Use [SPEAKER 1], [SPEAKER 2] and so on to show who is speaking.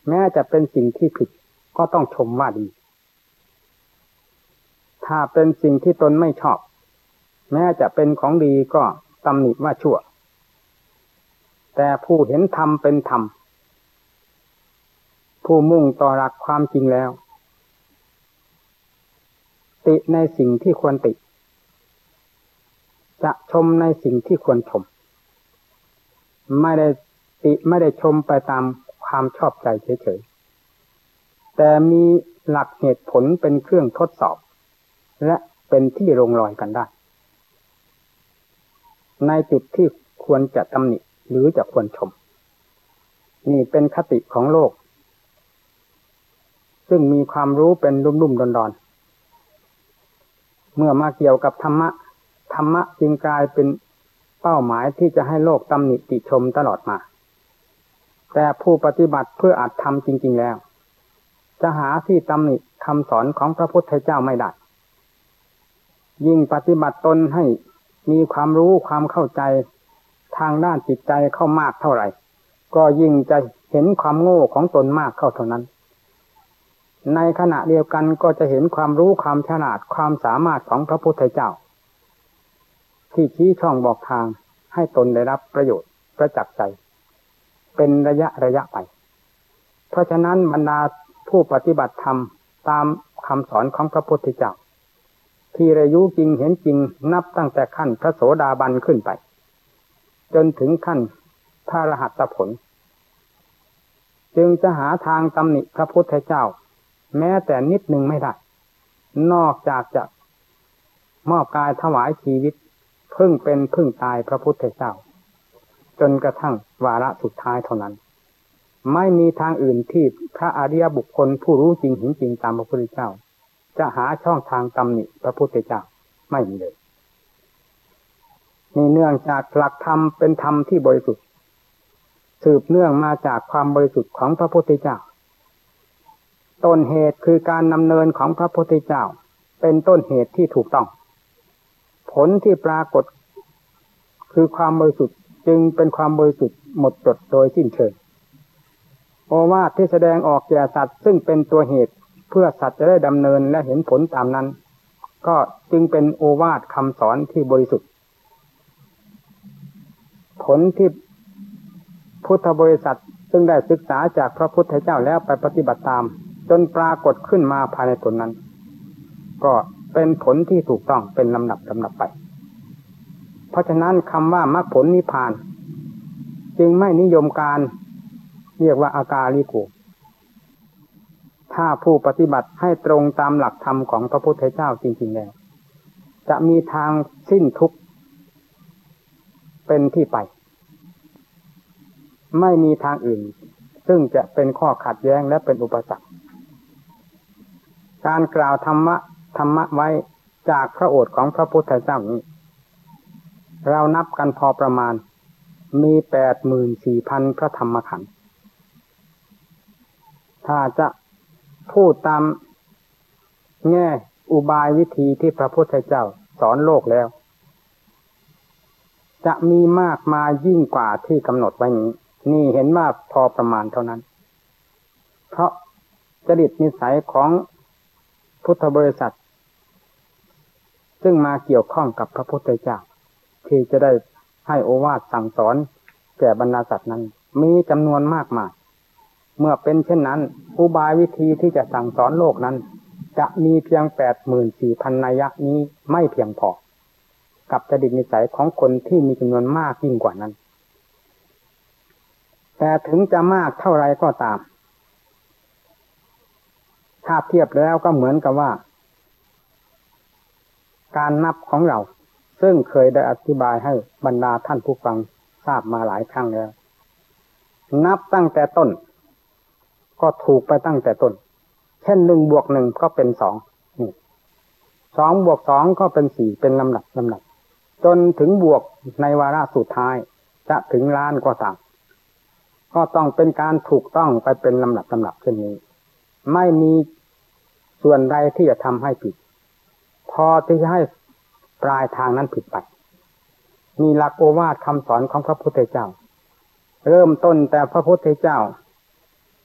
[SPEAKER 1] แม้จะเป็นสิ่งที่ผิดก็ต้องชมว่าดีถ้าเป็นสิ่งที่ตนไม่ชอบแม้จะเป็นของดีก็ตำหนิว่าชั่วแต่ผู้เห็นธรรมเป็นธรรมผู้มุ่งต่อหลักความจริงแล้วติในสิ่งที่ควรติจะชมในสิ่งที่ควรชมไม่ได้ติไม่ได้ชมไปตามความชอบใจเฉยๆแต่มีหลักเหตุผลเป็นเครื่องทดสอบและเป็นที่ลงรอยกันได้ในจุดที่ควรจะตำหนิหรือจะควรชมนี่เป็นคติของโลกซึ่งมีความรู้เป็นลุ่มๆดอนๆเมื่อมาเกี่ยวกับธรรมะจึงกลายเป็นเป้าหมายที่จะให้โลกตำหนิติชมตลอดมาแต่ผู้ปฏิบัติเพื่ออัตธรรมจริงๆแล้วจะหาที่ตำหนิคำสอนของพระพุทธเจ้าไม่ได้ยิ่งปฏิบัติตนให้มีความรู้ความเข้าใจทางด้านจิตใจเข้ามากเท่าไหร่ก็ยิ่งจะเห็นความโง่ของตนมากเข้าเท่านั้นในขณะเดียวกันก็จะเห็นความรู้ความฉลาดความสามารถของพระพุทธเจ้าที่ชี้ช่องบอกทางให้ตนได้รับประโยชน์ประจักษ์ใจเป็นระยะไปเพราะฉะนั้นบรรดาผู้ปฏิบัติธรรมตามคำสอนของพระพุทธเจ้าที่ได้รู้จริงเห็นจริงนับตั้งแต่ขั้นพระโสดาบันขึ้นไปจนถึงขั้นพระอรหัตผลจึงจะหาทางตำหนิพระพุทธเจ้าแม้แต่นิดหนึ่งไม่ได้นอกจากจะมอบกายถวายชีวิตพึ่งเป็นพึ่งตายพระพุทธเจ้าจนกระทั่งวาระสุดท้ายเท่านั้นไม่มีทางอื่นที่พระอริยบุคคลผู้รู้จริงเห็นจริงตามพระพุทธเจ้าจะหาช่องทางตำหนิพระพุทธเจ้าไม่มีเลยนี่เนื่องจากหลักธรรมเป็นธรรมที่บริสุทธิ์สืบเนื่องมาจากความบริสุทธิ์ของพระพุทธเจ้าต้นเหตุคือการดำเนินของพระพุทธเจ้าเป็นต้นเหตุที่ถูกต้องผลที่ปรากฏคือความบริสุทธิ์จึงเป็นความบริสุทธิ์หมดจดโดยสิ้นเชิงโอวาทที่แสดงออกแก่สัตว์ซึ่งเป็นตัวเหตุเพื่อสัตว์จะได้ดำเนินและเห็นผลตามนั้นก็จึงเป็นโอวาทคำสอนที่บริสุทธิ์ผลที่พุทธบริษัทซึ่งได้ศึกษาจากพระพุทธเจ้าแล้วไปปฏิบัติตามจนปรากฏขึ้นมาภายในตนนั้นก็เป็นผลที่ถูกต้องเป็นลำดับไปเพราะฉะนั้นคำว่ามรรคผลนิพพานจึงไม่นิยมการเรียกว่าอากาลิโกถ้าผู้ปฏิบัติให้ตรงตามหลักธรรมของพระพุทธเจ้าจริงๆแล้วจะมีทางสิ้นทุกข์เป็นที่ไปไม่มีทางอื่นซึ่งจะเป็นข้อขัดแย้งและเป็นอุปสรรคการกล่าวธรรมะไว้จากพระโอษฐ์ของพระพุทธเจ้านี้เรานับกันพอประมาณมี 84,000 พระธรรมขันธ์ถ้าจะพูดตามแง่อุบายวิธีที่พระพุทธเจ้าสอนโลกแล้วจะมีมากมายิ่งกว่าที่กำหนดไว้นี้นี่เห็นว่าพอประมาณเท่านั้นเพราะจริตนิสัยของพุทธบริษัทซึ่งมาเกี่ยวข้องกับพระพุทธเจ้าที่จะได้ให้โอวาทสั่งสอนแก่บรรดาสัตว์นั้นมีจำนวนมากมายเมื่อเป็นเช่นนั้นอุบายวิธีที่จะสั่งสอนโลกนั้นจะมีเพียง 84,000 นัยยะนี้ไม่เพียงพอกับจริตนิสัยของคนที่มีจำนวนมากยิ่งกว่านั้นแต่ถึงจะมากเท่าไรก็ตามถ้าเทียบแล้วก็เหมือนกับว่าการนับของเราซึ่งเคยได้อธิบายให้บรรดาท่านผู้ฟังทราบมาหลายครั้งแล้วนับตั้งแต่ต้นก็ถูกไปตั้งแต่ต้นเช่น1 บวก 1ก็เป็น2นี่2 บวก 2ก็เป็น4เป็นลำดับจนถึงบวกในวาระสุดท้ายจะถึงล้านก็ตามก็ต้องเป็นการถูกต้องไปเป็นลำดับเช่นนี้ไม่มีส่วนใดที่จะทำให้ผิดพอที่จะให้ปลายทางนั้นผิดไปมีหลักโอวาทคำสอนของพระพุทธเจ้าเริ่มต้นแต่พระพุทธเจ้า